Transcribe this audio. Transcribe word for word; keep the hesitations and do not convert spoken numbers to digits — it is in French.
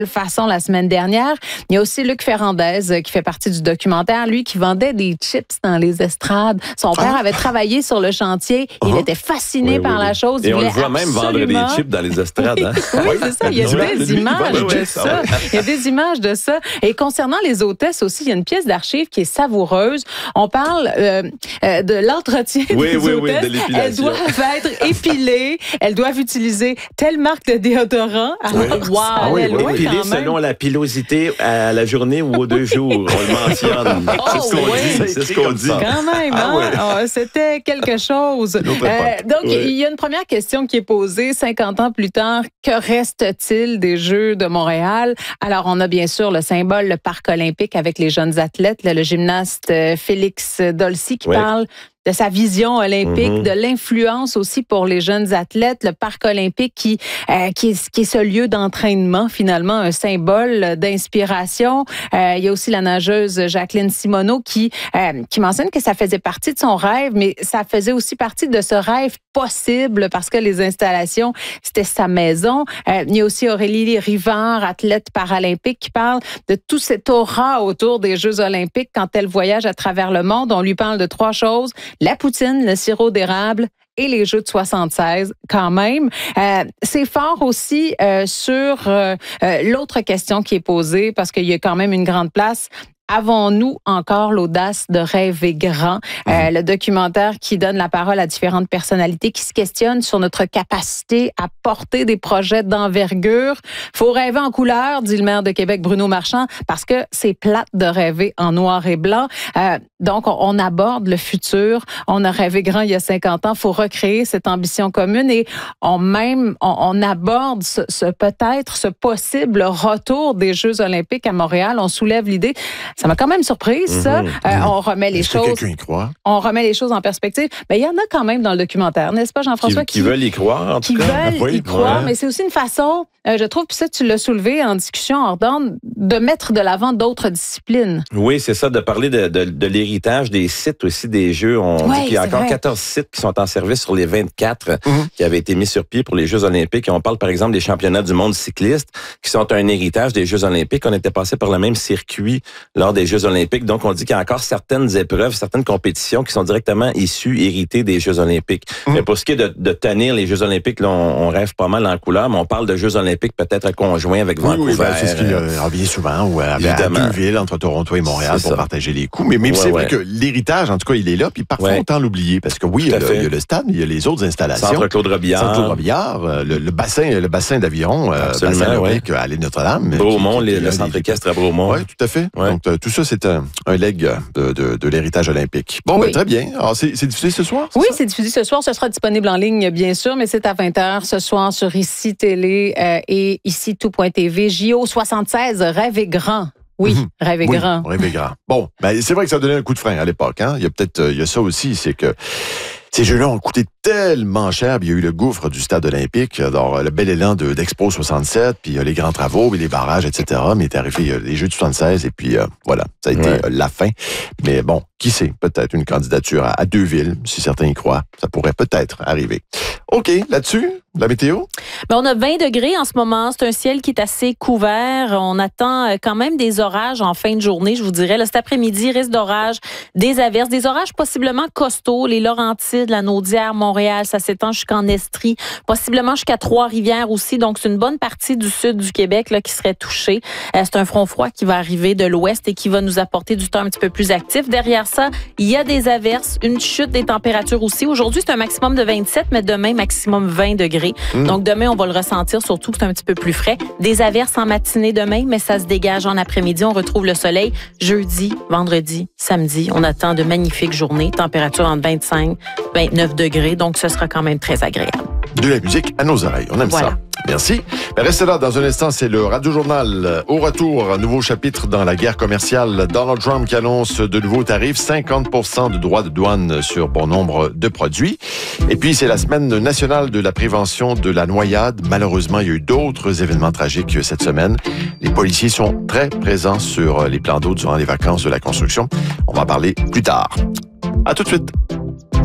façon la semaine dernière. Il y a aussi Luc Ferrandez qui fait partie du documentaire, lui qui vendait des chips dans les estrades. Son père ah. avait travaillé sur le chantier. Il uh-huh. était fasciné oui, par oui, la chose. Et il on le voit absolument... même vendre des chips dans les estrades. Hein? oui, c'est ça. Il y a des lui, images lui, de oui, ça. Il y a des images de ça. Et concernant les hôtesses aussi, il y a une pièce d'archive qui est savoureuse. On parle euh, euh, de l'entretien oui, des oui, hôtesses. Oui, de l'épilation. Elles doivent être épilées. Elles doivent utiliser telle marque de déodorant. Alors, oui. wow, ah, oui, oui, oui, épilé selon la pilosité à la journée ou aux deux jours. On le mentionne. Oh, c'est ce qu'on oui. dit. C'est ce qu'on dit. Quand même, hein? ah, oui. oh, c'était quelque chose. Euh, donc, oui. il y a une première question qui est posée. cinquante ans plus tard, que reste-t-il des Jeux de Montréal? Alors, on a bien sûr le symbole, le parc olympique avec les jeunes athlètes. Là, le gymnaste Félix Dolcy qui oui. parle de sa vision olympique, mm-hmm. de l'influence aussi pour les jeunes athlètes, le parc olympique qui euh, qui, est, qui est ce lieu d'entraînement, finalement, un symbole d'inspiration. Euh, il y a aussi la nageuse Jacqueline Simoneau qui, euh, qui mentionne que ça faisait partie de son rêve, mais ça faisait aussi partie de ce rêve possible parce que les installations, c'était sa maison. Euh, il y a aussi Aurélie Rivard, athlète paralympique, qui parle de tout cet aura autour des Jeux olympiques quand elle voyage à travers le monde. On lui parle de trois choses: la poutine, le sirop d'érable et les Jeux de soixante-seize, quand même. Euh, c'est fort aussi euh, sur euh, euh, l'autre question qui est posée, parce qu'il y a quand même une grande place. Avons-nous encore l'audace de rêver grand? Mmh. Euh, le documentaire qui donne la parole à différentes personnalités qui se questionnent sur notre capacité à porter des projets d'envergure. Faut rêver en couleur, dit le maire de Québec, Bruno Marchand, parce que c'est plate de rêver en noir et blanc. Euh, donc, on, on aborde le futur. On a rêvé grand il y a cinquante ans. Faut recréer cette ambition commune et on même, on, on aborde ce, ce peut-être, ce possible retour des Jeux olympiques à Montréal. On soulève l'idée. Ça m'a quand même surprise, ça. Mmh, euh, mmh. On remet les Est-ce choses. Que quelqu'un y croit? On remet les choses en perspective. Mais il y en a quand même dans le documentaire, n'est-ce pas, Jean-François? Qui, qui, qui veulent y croire, en tout qui cas. Qui veulent oui, y croire, ouais. mais c'est aussi une façon, euh, je trouve, puis ça, tu l'as soulevé en discussion hors d'ordre, de mettre de l'avant d'autres disciplines. Oui, c'est ça, de parler de, de, de l'héritage des sites aussi des Jeux. On ouais, dit qu'il y a encore vrai. quatorze sites qui sont en service sur les vingt-quatre mmh. qui avaient été mis sur pied pour les Jeux olympiques. Et on parle, par exemple, des championnats du monde cycliste qui sont un héritage des Jeux olympiques. On était passé par le même circuit lors des Jeux olympiques. Donc, on dit qu'il y a encore certaines épreuves, certaines compétitions qui sont directement issues, héritées des Jeux olympiques. Mmh. Mais pour ce qui est de, de tenir les Jeux olympiques, là, on, on rêve pas mal en couleur, mais on parle de Jeux olympiques peut-être conjoints avec oui, Vancouver. Oui, ben, c'est ce qui euh, revient souvent, ou à, à deux villes, entre Toronto et Montréal, c'est pour ça. Partager les coûts. Mais, mais ouais, c'est vrai ouais. que l'héritage, en tout cas, il est là, puis parfois ouais. on tend à l'oublier, parce que oui, il y, a le, il y a le stade, mais il y a les autres installations. Centre Claude Robillard. Centre Claude Robillard, le, le bassin, le bassin d'aviron, euh, bassin olympique ouais. à l'île Notre-Dame. Bromont, qui, qui, le, le centre équestre à Bromont. Oui, tout à fait. Ouais. Donc, euh, tout ça, c'est un, un leg de, de, de l'héritage olympique. Bon, oui. ben, très bien. Alors, c'est, c'est diffusé ce soir? Oui, ça? C'est diffusé ce soir. Ce sera disponible en ligne, bien sûr, mais c'est à vingt heures ce soir sur Ici Télé euh, et ici tout point t v. J O soixante-seize, rêvez grand. Oui, mmh. rêvez oui, grand. Rêvez grand. Bon, ben, c'est vrai que ça a donné un coup de frein à l'époque. Hein? Il y a peut-être, euh, il y a ça aussi, c'est que ces Jeux-là ont coûté tellement cher. Puis il y a eu le gouffre du stade olympique, alors le bel élan de, d'Expo soixante-sept, puis euh, les grands travaux, puis les barrages, et cetera. Mais il est arrivé euh, les Jeux de soixante-seize, et puis euh, voilà, ça a été ouais. euh, la fin. Mais bon, qui sait, peut-être une candidature à, à deux villes, si certains y croient, ça pourrait peut-être arriver. OK, là-dessus, la météo? Ben, on a vingt degrés en ce moment. C'est un ciel qui est assez couvert. On attend quand même des orages en fin de journée, je vous dirais. Là, cet après-midi, risque d'orage, des averses, des orages possiblement costauds. Les Laurentides, la Naudière, Montréal, ça s'étend jusqu'en Estrie, possiblement jusqu'à Trois-Rivières aussi. Donc, c'est une bonne partie du sud du Québec là, qui serait touchée. Euh, c'est un front froid qui va arriver de l'ouest et qui va nous apporter du temps un petit peu plus actif. Derrière ça, il y a des averses, une chute des températures aussi. Aujourd'hui, c'est un maximum de vingt-sept, mais demain, maximum vingt degrés. Mmh. Donc, demain, on va le ressentir, surtout que c'est un petit peu plus frais. Des averses en matinée demain, mais ça se dégage en après-midi. On retrouve le soleil jeudi, vendredi, samedi. On attend de magnifiques journées. Température entre vingt-cinq, vingt-neuf degrés. Donc, ce sera quand même très agréable. De la musique à nos oreilles. On aime voilà. ça. Merci. Ben restez là. Dans un instant, c'est le Radio-Journal. Au retour, un nouveau chapitre dans la guerre commerciale. Donald Trump qui annonce de nouveaux tarifs, cinquante pour cent de droits de douane sur bon nombre de produits. Et puis, c'est la semaine nationale de la prévention de la noyade. Malheureusement, il y a eu d'autres événements tragiques cette semaine. Les policiers sont très présents sur les plans d'eau durant les vacances de la construction. On va en parler plus tard. À tout de suite.